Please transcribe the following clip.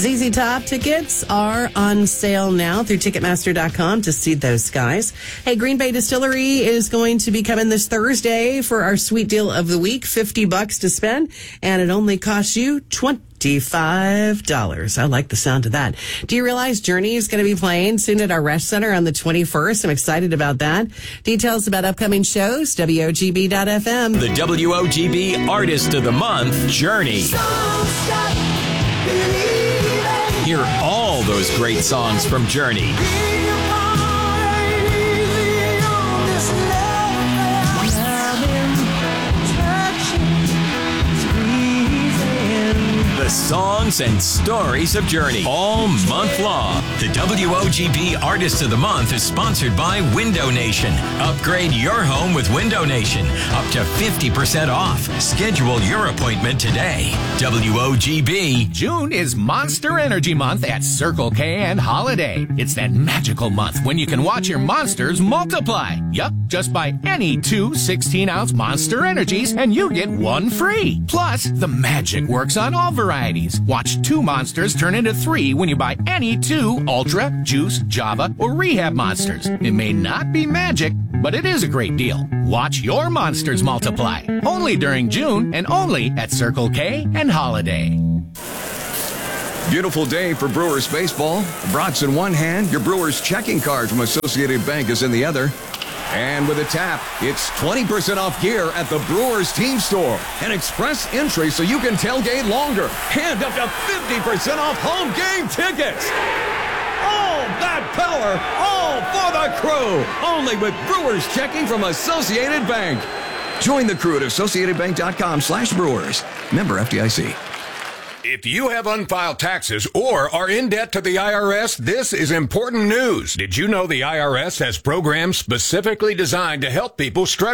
ZZ Top tickets are on sale now through Ticketmaster.com to see those guys. Hey, Green Bay Distillery is going to be coming this Thursday for our sweet deal of the week, $50 to spend, and it only costs you $25. I like the sound of that. Do you realize Journey is going to be playing soon at our Resch Center on the 21st? I'm excited about that. Details about upcoming shows, WOGB.FM. The WOGB Artist of the Month, Journey. Hear all those great songs from Journey. The songs and stories of Journey all month long. The WOGB Artist of the Month is sponsored by Window Nation. Upgrade your home with Window Nation. Up to 50% off. Schedule your appointment today. WOGB. June is Monster Energy Month at Circle K and Holiday. It's that magical month when you can watch your monsters multiply. Yup, just buy any two 16-ounce Monster Energies and you get one free. Plus, the magic works on all varieties. Watch two monsters turn into three when you buy any two Ultra, Juice, Java, or Rehab monsters. It may not be magic, but it is a great deal. Watch your monsters multiply. Only during June and only at Circle K and Holiday. Beautiful day for Brewers baseball. Brats in one hand, your Brewers checking card from Associated Bank is in the other. And with a tap, it's 20% off gear at the Brewers team store. An express entry so you can tailgate longer. And up to 50% off home game tickets. All that power, all for the crew. Only with Brewers checking from Associated Bank. Join the crew at AssociatedBank.com/Brewers. Member FDIC. If you have unfiled taxes or are in debt to the IRS, this is important news. Did you know the IRS has programs specifically designed to help people struggling